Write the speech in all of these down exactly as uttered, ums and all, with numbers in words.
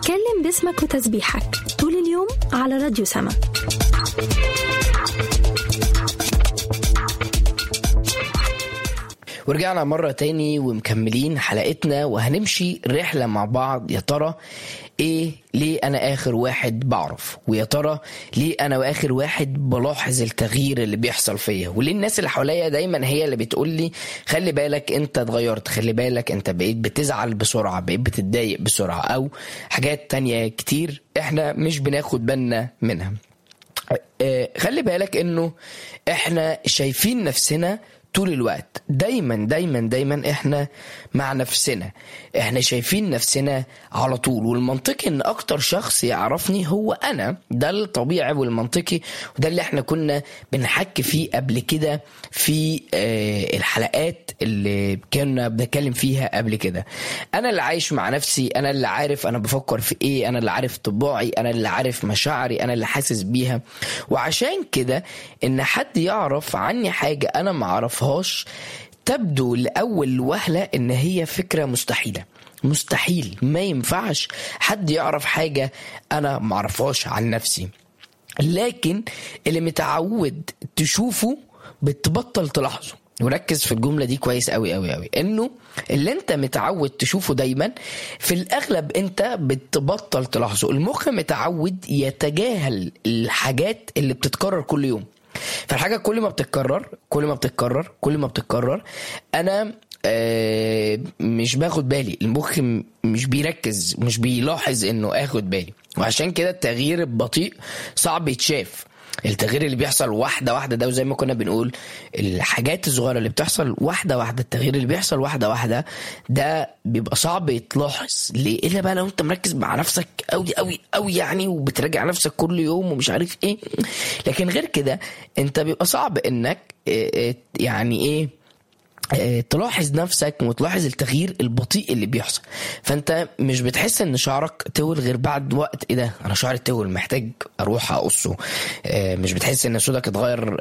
اتكلم باسمك وتسبيحك طول اليوم على راديو سما. ورجعنا مرة تاني ومكملين حلقتنا وهنمشي رحلة مع بعض. يا ترى ايه ليه انا اخر واحد بعرف، ويا ترى ليه انا اخر واحد بلاحظ التغيير اللي بيحصل فيا، وليه الناس اللي حواليا دايما هي اللي بتقول لي خلي بالك انت اتغيرت، خلي بالك انت بقيت بتزعل بسرعة، بقيت بتتضايق بسرعة، او حاجات تانية كتير احنا مش بناخد بالنا منها. اه خلي بالك انه احنا شايفين نفسنا طول الوقت، دايما دايما دايما احنا مع نفسنا، احنا شايفين نفسنا على طول. والمنطقي ان اكتر شخص يعرفني هو انا، ده الطبيعي والمنطقي، وده اللي احنا كنا بنحكي فيه قبل كده في اه الحلقات اللي كنا بنتكلم فيها قبل كده. انا اللي عايش مع نفسي، انا اللي عارف انا بفكر في ايه، انا اللي عارف طباعي، انا اللي عارف مشاعري، انا اللي حاسس بيها. وعشان كده ان حد يعرف عني حاجة انا معرفهاش تبدو لأول وهلة إن هي فكرة مستحيلة. مستحيل، ما ينفعش حد يعرف حاجة أنا معرفهاش عن نفسي. لكن اللي متعود تشوفه بتبطل تلاحظه. وركز في الجملة دي كويس قوي قوي قوي، إنه اللي أنت متعود تشوفه دايما في الأغلب أنت بتبطل تلاحظه. المخ متعود يتجاهل الحاجات اللي بتتكرر كل يوم. فالحاجة كل ما بتتكرر كل ما بتتكرر كل ما بتتكرر أنا آه مش باخد بالي، المخ مش بيركز، مش بيلاحظ إنه أخد بالي. وعشان كده التغيير البطيء صعب يتشاف. التغيير اللي بيحصل واحدة واحدة ده، وزي ما كنا بنقول الحاجات الصغيرة اللي بتحصل واحدة واحدة، التغيير اللي بيحصل واحدة واحدة ده بيبقى صعب يتلاحظ. ليه؟ إلا بقى لو انت مركز مع نفسك قوي قوي قوي يعني، وبتراجع نفسك كل يوم ومش عارف ايه. لكن غير كده انت بيبقى صعب انك يعني ايه تلاحظ نفسك وتلاحظ التغيير البطيء اللي بيحصل. فانت مش بتحس ان شعرك تول غير بعد وقت. ايه ده، انا شعري تول، محتاج اروح اقصه. مش بتحس ان صوتك اتغير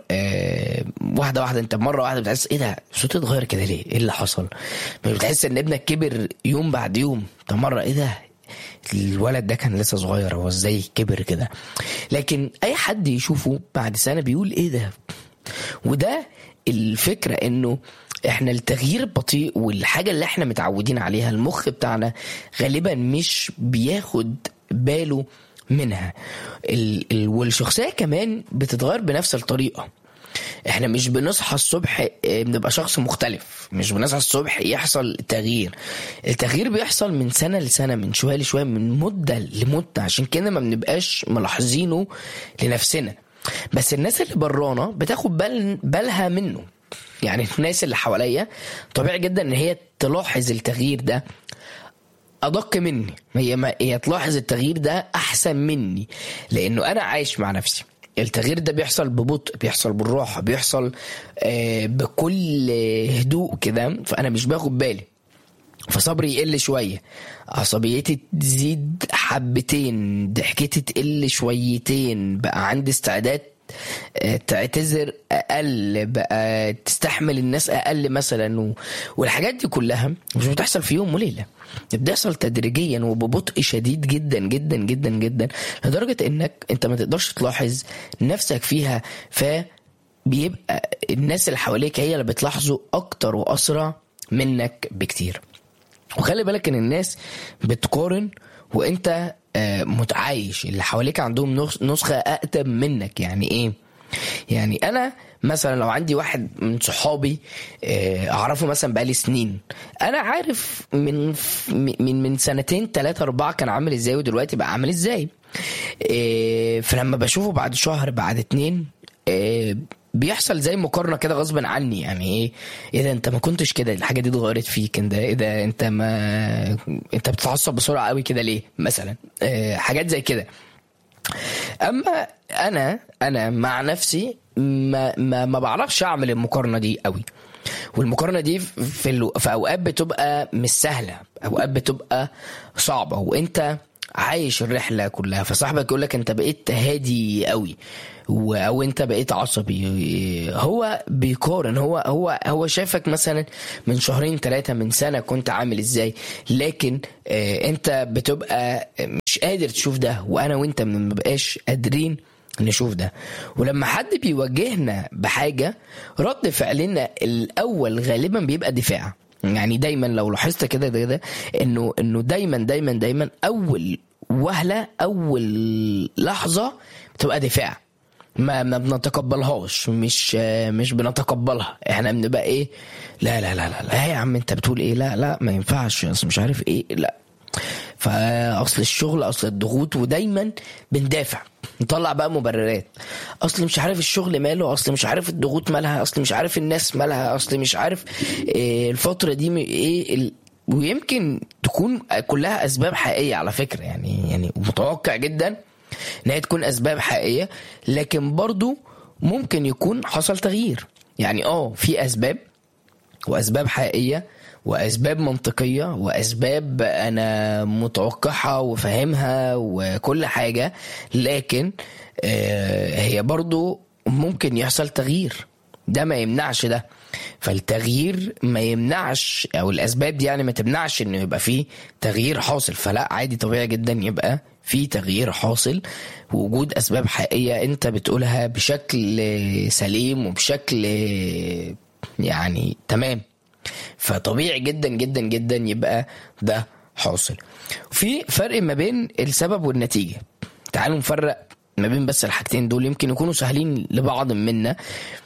واحده واحده، انت مره واحده بتحس ايه ده صوتي اتغير كده ليه، ايه اللي حصل. مش بتحس ان ابنك كبر يوم بعد يوم، طب مره ايه ده الولد ده كان لسه صغير، هو ازاي كبر كده. لكن اي حد يشوفه بعد سنه بيقول ايه ده. وده الفكره، انه احنا التغيير البطيء والحاجة اللي احنا متعودين عليها المخ بتاعنا غالبا مش بياخد باله منها. ال- ال- والشخصية كمان بتتغير بنفس الطريقة. احنا مش بنصحى الصبح بنبقى شخص مختلف، مش بنصحى الصبح يحصل تغيير. التغيير بيحصل من سنة لسنة، من شوية لشوية، من مدة لمدة. عشان كده ما بنبقاش ملاحظينه لنفسنا، بس الناس اللي برانا بتاخد بال بالها منه. يعني الناس اللي حواليا طبيعي جدا ان هي تلاحظ التغيير ده ادق مني، هي ما هي تلاحظ التغيير ده احسن مني، لانه انا عايش مع نفسي. التغيير ده بيحصل ببطء، بيحصل بالراحه، بيحصل آه بكل هدوء كده، فانا مش باخد بالي. فصبري يقل شويه، عصبيتي تزيد حبتين، ضحكتي تقل شويتين، بقى عندي استعداد تعتذر اقل، بقى تستحمل الناس اقل مثلا. و... والحاجات دي كلها مش بتحصل في يوم وليله، بتحصل تدريجيا وببطء شديد جدا جدا جدا جدا، لدرجه انك انت ما تقدرش تلاحظ نفسك فيها. فبيبقى الناس اللي حواليك هي اللي بتلاحظوا اكتر واسرع منك بكتير. وخلي بالك ان الناس بتقارن وانت متعايش، اللي حواليك عندهم نسخة أقدم منك. يعني إيه؟ يعني أنا مثلا لو عندي واحد من صحابي أعرفه مثلا بقالي سنين، أنا عارف من من من سنتين ثلاثة أربعة كان عامل إزاي ودلوقتي بقى عامل إزاي. فلما بشوفه بعد شهر بعد اتنين بيحصل زي مقارنة كده غصبا عني. يعني ايه ايه ده انت ما كنتش كده، الحاجة دي اتغيرت فيك انت، ايه ده انت ما انت بتتعصب بسرعة قوي كده ليه مثلا. اه حاجات زي كده. اما انا انا مع نفسي ما ما, ما بعرفش اعمل المقارنة دي قوي. والمقارنة دي في, ال... في اوقات بتبقى مش سهلة، اوقات بتبقى صعبة، وانت عايش الرحله كلها. فصاحبك يقول لك انت بقيت هادي قوي او انت بقيت عصبي، هو بيقارن، هو هو هو شايفك مثلا من شهرين ثلاثه من سنه كنت عامل ازاي، لكن اه انت بتبقى مش قادر تشوف ده، وانا وانت ما بقاش قادرين نشوف ده. ولما حد بيواجهنا بحاجه رد فعلنا الاول غالبا بيبقى دفاع. يعني دايما لو لاحظت كده ده ده انه انه دايما دايما دايما اول وهله اول لحظه بتبقى دفاع، ما ما بنتقبلهاش، مش مش بنتقبلها. احنا بنبقى ايه، لا لا لا لا, لا يا عم انت بتقول ايه، لا لا ما ينفعش، اصل مش عارف ايه، لا فاصل الشغل، اصل الضغوط، ودايما بندافع نطلع بقى مبررات، اصل مش عارف الشغل ماله، اصل مش عارف الضغوط مالها، اصل مش عارف الناس مالها، اصل مش عارف إيه الفترة دي ايه ال... ويمكن تكون كلها اسباب حقيقية على فكرة، يعني يعني متوقع جدا ان هي تكون اسباب حقيقية، لكن برضو ممكن يكون حصل تغيير. يعني اه في اسباب واسباب حقيقية واسباب منطقية واسباب انا متوقعها وفهمها وكل حاجة، لكن آه هي برضو ممكن يحصل تغيير، ده ما يمنعش ده. فالتغيير ما يمنعش، او الاسباب دي يعني ما تمنعش انه يبقى فيه تغيير حاصل. فلا عادي طبيعي جدا يبقى في تغيير حاصل، وجود اسباب حقيقية انت بتقولها بشكل سليم وبشكل يعني تمام، فطبيعي جدا جدا جدا يبقى ده حاصل. في فرق ما بين السبب والنتيجة. تعالوا نفرق ما بين بس الحاجتين دول، يمكن يكونوا سهلين لبعض منا،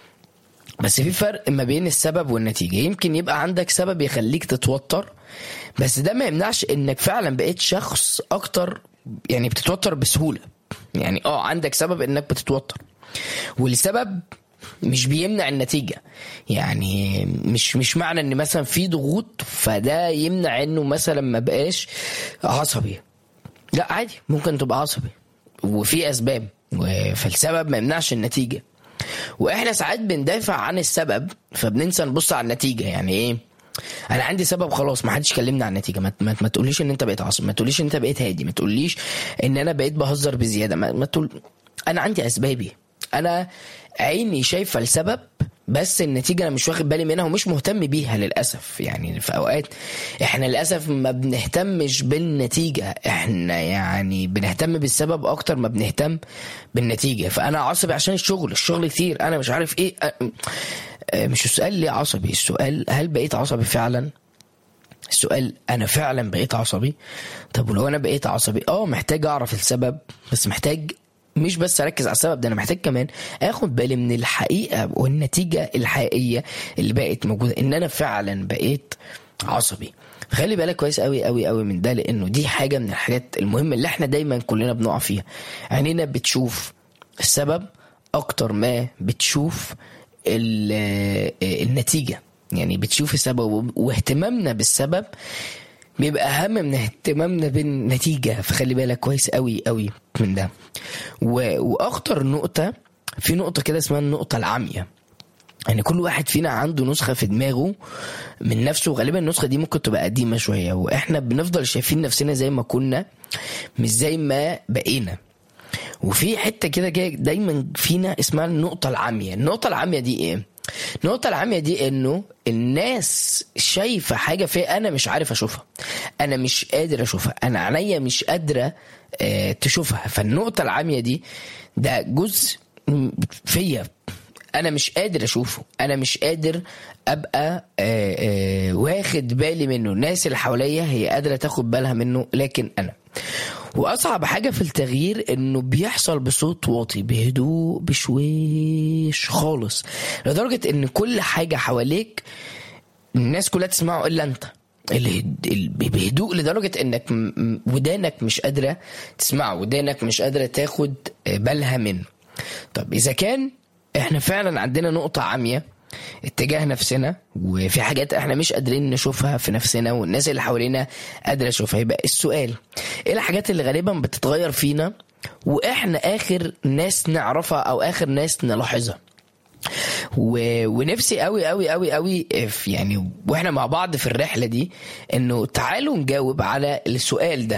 بس في فرق ما بين السبب والنتيجة. يمكن يبقى عندك سبب يخليك تتوتر، بس ده ما يمنعش انك فعلا بقيت شخص اكتر يعني بتتوتر بسهولة. يعني اه عندك سبب انك بتتوتر، والسبب مش بيمنع النتيجة. يعني مش مش معنى ان مثلا في ضغوط فده يمنع انه مثلا ما بقاش عصبي، لا عادي ممكن تبقى عصبي وفي اسباب، فالسبب ما يمنعش النتيجة. واحنا ساعات بندافع عن السبب فبننسى نبص على النتيجة. يعني ايه، انا عندي سبب خلاص، ما حدش كلمنا عن النتيجة، ما, ما, ما تقوليش ان انت بقيت عصبي، ما تقوليش ان انت بقيت هادي، ما تقوليش ان انا بقيت بهزر بزيادة، ما, ما تقول انا عندي اسبابي، انا عيني شايفة السبب بس النتيجة انا مش واخد بالي منها ومش مهتم بيها للأسف. يعني في اوقات احنا للأسف ما بنهتمش بالنتيجة، احنا يعني بنهتم بالسبب اكتر ما بنهتم بالنتيجة. فانا عصبي عشان الشغل الشغل كتير، انا مش عارف ايه. مش السؤال ليه عصبي، السؤال هل بقيت عصبي فعلا، السؤال انا فعلا بقيت عصبي. طب ولو انا بقيت عصبي اه محتاج اعرف السبب، بس محتاج مش بس اركز على السبب ده، انا محتاج كمان اخد بالي من الحقيقة والنتيجة الحقيقية اللي بقت موجودة، ان انا فعلا بقيت عصبي. خلي بالك كويس قوي قوي قوي من ده، لانه دي حاجة من الحاجات المهمة اللي احنا دايما كلنا بنقع فيها. عينينا بتشوف السبب اكتر ما بتشوف النتيجة. يعني بتشوف السبب، واهتمامنا بالسبب بيبقى أهم من اهتمامنا بالنتيجة. فخلي بالك كويس قوي قوي من ده. وأخطر نقطة في نقطة كده اسمها النقطة العامية. يعني كل واحد فينا عنده نسخة في دماغه من نفسه، وغالبا النسخة دي ممكن تبقى قديمة شوية، وإحنا بنفضل شايفين نفسنا زي ما كنا مش زي ما بقينا. وفي حتة كده دايما فينا اسمها النقطة العامية. النقطة العامية دي ايه؟ النقطة العامية دي انه الناس شايفة حاجة في انا مش عارف اشوفها، انا مش قادر اشوفها، انا عينيا مش قادرة اه تشوفها. فالنقطة العامية دي ده جزء فيا انا مش قادر اشوفه، انا مش قادر ابقى اه اه واخد بالي منه. الناس اللي حواليا هي قادرة تاخد بالها منه، لكن انا. واصعب حاجة في التغيير انه بيحصل بصوت واطي، بهدوء، بشويش خالص، لدرجة ان كل حاجة حواليك الناس كلها تسمعه الا انت. بهدوء لدرجة انك ودانك مش قادرة تسمعه، ودانك مش قادرة تاخد بالها منه. طب اذا كان احنا فعلا عندنا نقطة عامية اتجاه نفسنا، وفي حاجات احنا مش قادرين نشوفها في نفسنا والناس اللي حوالينا قادرة نشوفها، يبقى السؤال ايه الحاجات اللي غالبا بتتغير فينا واحنا اخر ناس نعرفها او اخر ناس نلاحظها. و... ونفسي قوي قوي قوي قوي يعني واحنا مع بعض في الرحلة دي انه تعالوا نجاوب على السؤال ده.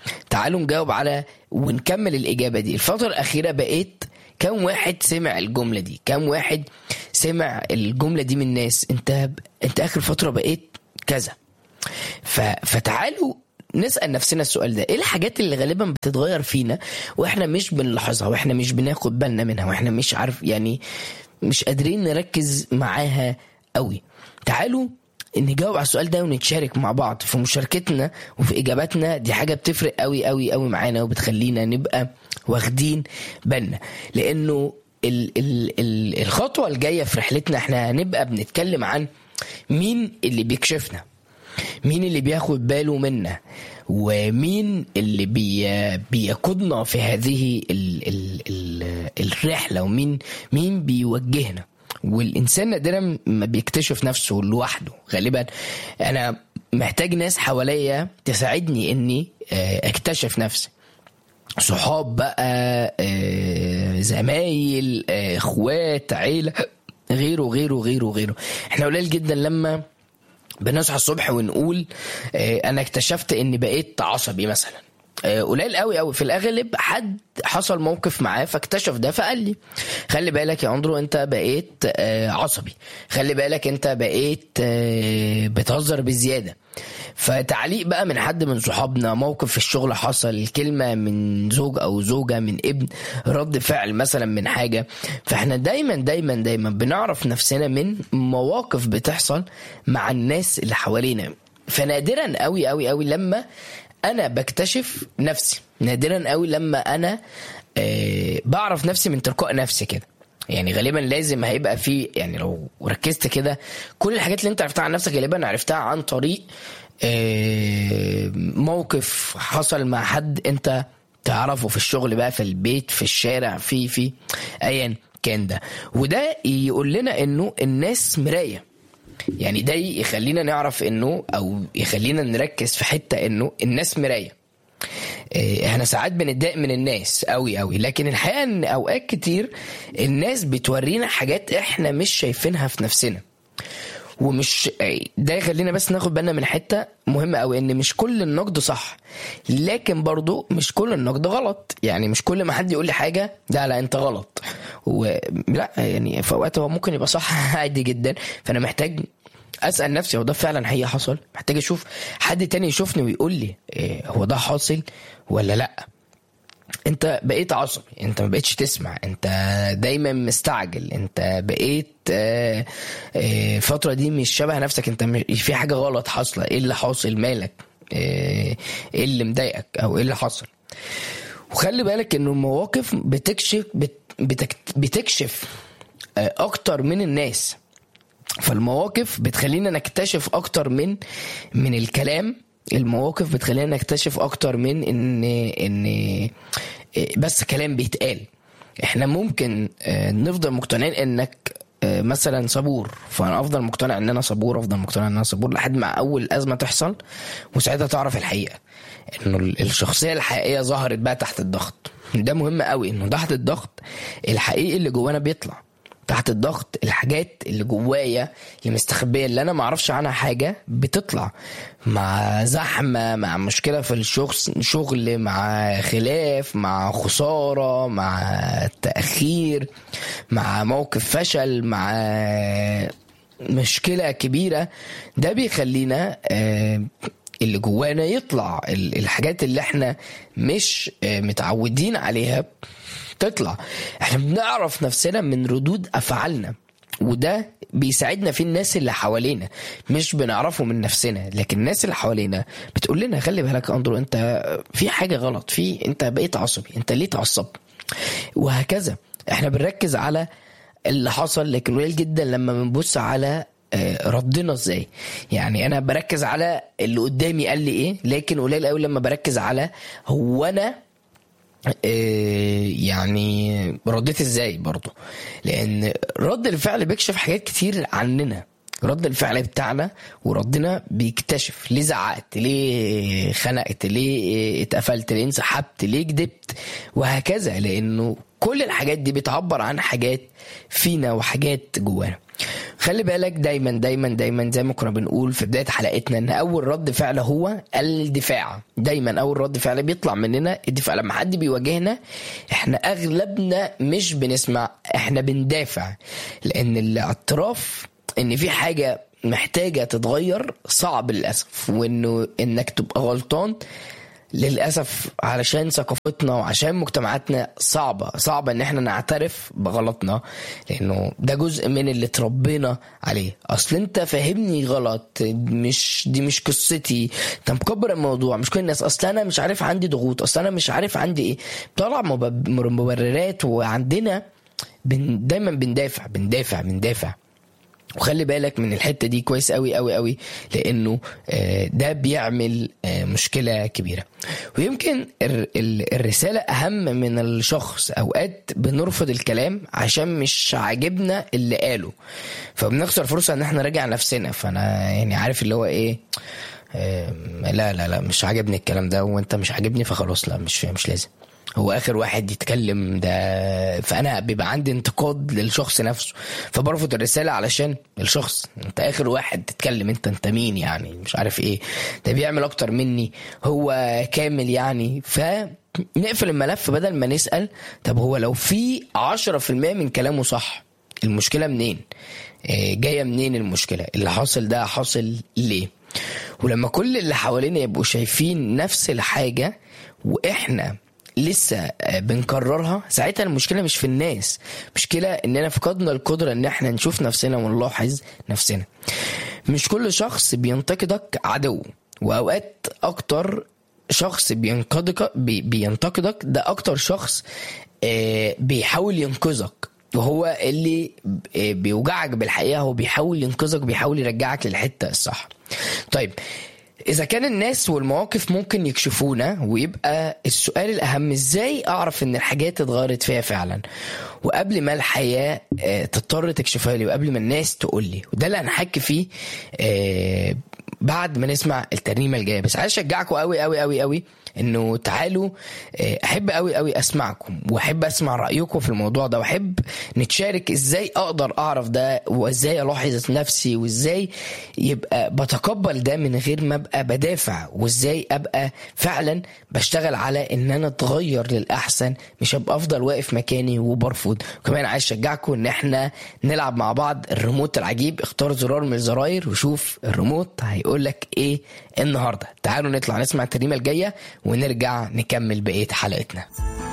تعالوا نجاوب على ونكمل الإجابة دي. الفترة الأخيرة بقيت كم واحد سمع الجملة دي؟ كم واحد سمع الجملة دي من ناس؟ انت انت آخر فترة بقيت كذا. ف... فتعالوا نسأل نفسنا السؤال ده، ايه الحاجات اللي غالبا بتتغير فينا واحنا مش بنلاحظها واحنا مش بناخد بالنا منها واحنا مش عارف يعني مش قادرين نركز معاها قوي؟ تعالوا نجاوب على السؤال ده ونتشارك مع بعض في مشاركتنا وفي إجاباتنا. دي حاجة بتفرق قوي قوي قوي معانا وبتخلينا نبقى واخدين بالنا، لأنه ال ال ال الخطوة الجاية في رحلتنا احنا هنبقى بنتكلم عن مين اللي بيكشفنا، مين اللي بياخد باله منا، ومين اللي بي بيقودنا في هذه ال ال ال الرحلة، ومين مين بيوجهنا. والإنسان نادرا ما بيكتشف نفسه لوحده، غالبا أنا محتاج ناس حواليا تساعدني إني اكتشف نفسي، صحاب بقى، زمايل، اخوات، عيلة، غيره غيره غيره غيره. احنا قليل جدا لما بنصحى الصبح ونقول انا اكتشفت اني بقيت عصبي مثلا. قليل قوي قوي. في الاغلب حد حصل موقف معاه فاكتشف ده فقال لي خلي بالك يا اندرو انت بقيت عصبي، خلي بالك انت بقيت بتهزر بزيادة. فتعليق بقى من حد من صحابنا، موقف في الشغل حصل، كلمة من زوج او زوجة، من ابن، رد فعل مثلا من حاجة. فاحنا دايما دايما دايما بنعرف نفسنا من مواقف بتحصل مع الناس اللي حوالينا. فنادرا قوي قوي قوي لما انا بكتشف نفسي، نادرا قوي لما انا أه بعرف نفسي من تلقاء نفسي كده. يعني غالبا لازم هيبقى في، يعني لو ركزت كده كل الحاجات اللي انت عرفتها عن نفسك غالبا عرفتها عن طريق أه موقف حصل مع حد انت تعرفه، في الشغل بقى، في البيت، في الشارع، في في ايا كان ده. وده يقول لنا انه الناس مراية. يعني ده يخلينا نعرف انه او يخلينا نركز في حتة انه الناس مراية. احنا ساعات بنتضايق من الناس قوي قوي، لكن الحقيقة ان اوقات كتير الناس بتورينا حاجات احنا مش شايفينها في نفسنا. ومش ده يخلينا بس ناخد بالنا من حتة مهمة قوي، ان مش كل النقد صح، لكن برضو مش كل النقد غلط. يعني مش كل ما حد يقول لي حاجة ده لا انت غلط، ولا يعني في اوقات هو ممكن يبقى صح عادي جدا. فانا محتاج اسأل نفسي هو ده فعلا حقيقة حصل؟ محتاج اشوف حد تاني يشوفني ويقول لي إيه هو ده حاصل ولا لا. انت بقيت عصبي، انت ما بقيتش تسمع، انت دايما مستعجل، انت بقيت آه آه فترة دي مش شبه نفسك، انت في حاجة غلط حاصلة. ايه اللي حاصل؟ مالك؟ ايه اللي مضايقك او ايه اللي حصل؟ وخلي بالك انه المواقف بتكشف بتكشف آه اكتر من الناس. فالمواقف بتخلينا نكتشف اكتر من من الكلام. المواقف بتخلينا نكتشف اكتر من ان ان بس كلام بيتقال. احنا ممكن نفضل مقتنعين انك مثلا صبور، فانا افضل مقتنع ان انا صبور، افضل مقتنع ان انا صبور لحد ما اول ازمه تحصل، وساعتها تعرف الحقيقه انه الشخصيه الحقيقيه ظهرت بقى تحت الضغط. ده مهم قوي، انه تحت الضغط الحقيقي اللي جوانا بيطلع. تحت الضغط الحاجات اللي جوايا اللي مستخبيه اللي انا ما اعرفش عنها حاجه بتطلع، مع زحمه، مع مشكله في الشغل شغل مع خلاف، مع خساره، مع تاخير، مع موقف فشل، مع مشكله كبيره. ده بيخلينا اللي جوانا يطلع، الحاجات اللي احنا مش متعودين عليها تطلع. احنا بنعرف نفسنا من ردود افعالنا، وده بيساعدنا في الناس اللي حوالينا. مش بنعرفه من نفسنا، لكن الناس اللي حوالينا بتقول لنا خلي بالك اندرو انت في حاجة غلط، في انت بقيت عصبي، انت ليه تعصب، وهكذا. احنا بنركز على اللي حصل، لكن قليل جدا لما بنبص على ردنا ازاي. يعني انا بركز على اللي قدامي قال لي ايه، لكن قليل قوي لما بركز على هو انا يعني رديت ازاي برضو. لان رد الفعل بيكشف حاجات كتير عننا. رد الفعل بتاعنا وردنا بيكتشف ليه زعقت، ليه خنقت، ليه اتقفلت، ليه انسحبت، ليه كدبت، وهكذا. لانه كل الحاجات دي بتعبر عن حاجات فينا وحاجات جوانا. خلي بالك دايما دايما دايما زي ما كنا بنقول في بداية حلقتنا ان اول رد فعل هو الدفاع. دايما اول رد فعل بيطلع مننا الدفاع. لما حد بيواجهنا احنا اغلبنا مش بنسمع، احنا بندافع، لان الاعتراف ان في حاجة محتاجة تتغير صعب للأسف، وانه انك تبقى غلطان للأسف علشان ثقافتنا وعشان مجتمعاتنا صعبة صعبة ان احنا نعترف بغلطنا، لانه ده جزء من اللي تربينا عليه. اصل انت فاهمني غلط، مش دي مش قصتي، انت مكبر الموضوع، مش كل الناس، اصل انا مش عارف عندي ضغوط، اصل انا مش عارف عندي ايه، طلع مبررات. وعندنا بن دايما بندافع بندافع بندافع وخلي بالك من الحتة دي كويس قوي قوي قوي، لانه ده بيعمل مشكلة كبيرة. ويمكن الرسالة اهم من الشخص. اوقات بنرفض الكلام عشان مش عاجبنا اللي قاله، فبنخسر فرصة ان احنا نراجع نفسنا. فانا يعني عارف اللي هو ايه، لا لا لا مش عاجبني الكلام ده، وانت مش عاجبني، فخلاص لا مش مش لازم هو اخر واحد يتكلم ده. فانا بيبقى عندي انتقاد للشخص نفسه، فبرفض الرسالة علشان الشخص. انت اخر واحد تتكلم، انت انت مين يعني، مش عارف ايه، ده بيعمل اكتر مني، هو كامل يعني. فنقفل الملف بدل ما نسأل طب هو لو في عشرة في المية من كلامه صح، المشكلة منين؟ جاية منين المشكلة؟ اللي حاصل ده حاصل ليه؟ ولما كل اللي حوالينا يبقوا شايفين نفس الحاجة واحنا لسه بنكررها، ساعتها المشكلة مش في الناس، مشكلة اننا فقدنا القدرة ان احنا نشوف نفسنا ونلاحظ نفسنا. مش كل شخص بينتقدك عدو، واوقات اكتر شخص بينتقدك بينتقدك ده اكتر شخص بيحاول ينقذك، وهو اللي بيوجعك بالحقيقة، هو بيحاول ينقذك، بيحاول يرجعك للحتة الصح. طيب إذا كان الناس والمواقف ممكن يكشفونا، ويبقى السؤال الأهم إزاي أعرف إن الحاجات اتغيرت فيها فعلا، وقبل ما الحياة تضطر تكشفها لي، وقبل ما الناس تقول لي. وده اللي هنحكي فيه بعد ما نسمع الترنيمة الجاية. بس عايز أشجعكم قوي قوي قوي قوي انه تعالوا، احب قوي قوي اسمعكم، واحب اسمع رأيكم في الموضوع ده، واحب نتشارك ازاي اقدر اعرف ده، وازاي الاحظ نفسي، وازاي يبقى بتقبل ده من غير ما ابقى بدافع، وازاي ابقى فعلا بشتغل على ان انا اتغير للاحسن، مش ابقى افضل واقف مكاني وبرفض. وكمان عايز اشجعكم ان احنا نلعب مع بعض الريموت العجيب. اختار زرار من الزراير وشوف الريموت هيقول لك ايه النهارده. تعالوا نطلع نسمع الترنيمة الجاية ونرجع نكمل بقية حلقتنا.